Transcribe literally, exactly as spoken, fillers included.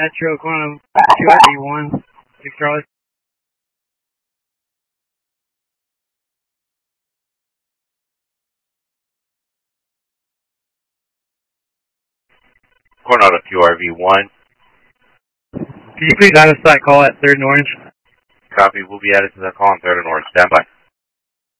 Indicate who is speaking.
Speaker 1: Metro Quantum two R V one, six Charlie.
Speaker 2: Coronado two R V one.
Speaker 1: Can you please out of sight call at third and orange?
Speaker 2: Copy. We'll be added to the call on third and orange. Stand by.